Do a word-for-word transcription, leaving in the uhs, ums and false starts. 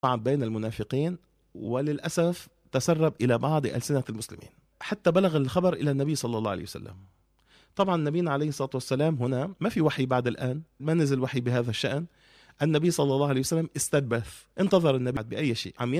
بين المنافقين، وللأسف تسرب إلى بعض ألسنة المسلمين حتى بلغ الخبر إلى النبي صلى الله عليه وسلم. طبعا نبينا عليه الصلاة والسلام هنا ما في وحي بعد الآن، ما نزل وحي بهذا الشأن. النبي صلى الله عليه وسلم استدبث، انتظر النبي بأي شيء، عم